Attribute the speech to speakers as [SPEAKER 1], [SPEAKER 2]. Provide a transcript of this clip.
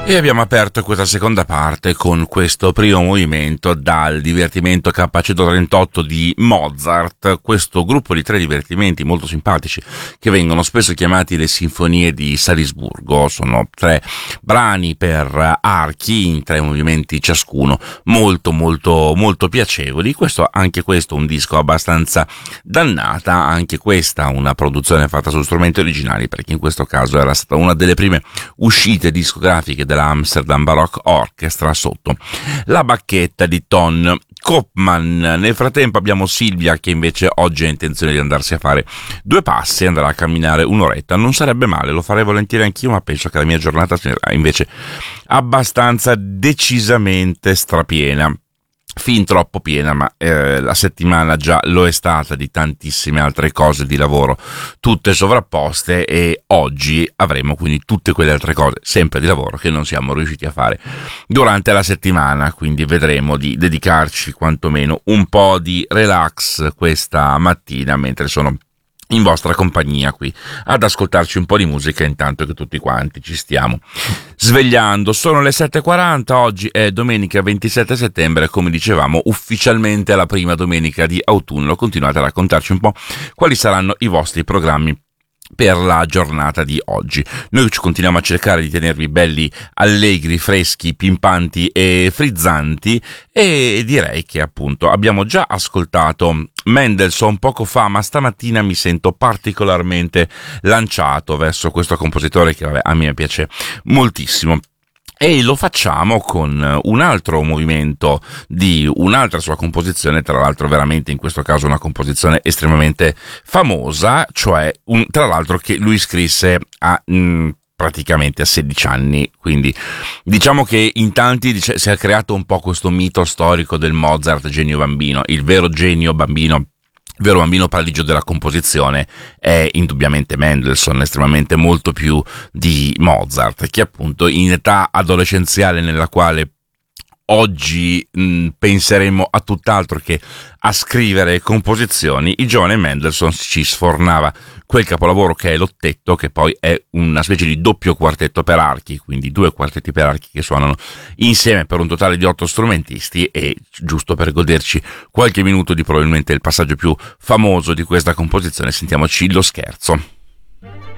[SPEAKER 1] E abbiamo aperto questa seconda parte con questo primo movimento dal divertimento K138 di Mozart, questo gruppo di tre divertimenti molto simpatici che vengono spesso chiamati le sinfonie di Salisburgo. Sono tre brani per archi in tre movimenti ciascuno, molto molto molto piacevoli. Anche questo un disco abbastanza dannata, anche questa una produzione fatta su strumenti originali, perché in questo caso era stata una delle prime uscite discografiche della Amsterdam Baroque Orchestra sotto la bacchetta di Ton Koopman. Nel frattempo abbiamo Silvia che invece oggi ha intenzione di andarsi a fare due passi, andrà a camminare un'oretta. Non sarebbe male, lo farei volentieri anch'io, ma penso che la mia giornata sarà invece abbastanza decisamente strapiena. Fin troppo piena, ma la settimana già lo è stata di tantissime altre cose di lavoro, tutte sovrapposte, e oggi avremo quindi tutte quelle altre cose, sempre di lavoro, che non siamo riusciti a fare durante la settimana, quindi vedremo di dedicarci quantomeno un po' di relax questa mattina, mentre sono in vostra compagnia qui ad ascoltarci un po' di musica intanto che tutti quanti ci stiamo svegliando. Sono le 7:40, oggi è domenica 27 settembre, come dicevamo ufficialmente la prima domenica di autunno. Continuate a raccontarci un po' quali saranno i vostri programmi per la giornata di oggi. Noi ci continuiamo a cercare di tenervi belli allegri, freschi, pimpanti e frizzanti, e direi che appunto abbiamo già ascoltato Mendelssohn poco fa, ma stamattina mi sento particolarmente lanciato verso questo compositore che a me piace moltissimo. E lo facciamo con un altro movimento di un'altra sua composizione, tra l'altro veramente in questo caso una composizione estremamente famosa, cioè tra l'altro che lui scrisse praticamente a 16 anni, quindi diciamo che in tanti si è creato un po' questo mito storico del Mozart genio bambino. Il vero bambino prodigio della composizione è indubbiamente Mendelssohn, estremamente molto più di Mozart, che appunto in età adolescenziale nella quale oggi penseremo a tutt'altro che a scrivere composizioni, il giovane Mendelssohn ci sfornava quel capolavoro che è l'ottetto, che poi è una specie di doppio quartetto per archi, quindi due quartetti per archi che suonano insieme per un totale di 8 strumentisti. E giusto per goderci qualche minuto di probabilmente il passaggio più famoso di questa composizione, sentiamoci lo scherzo.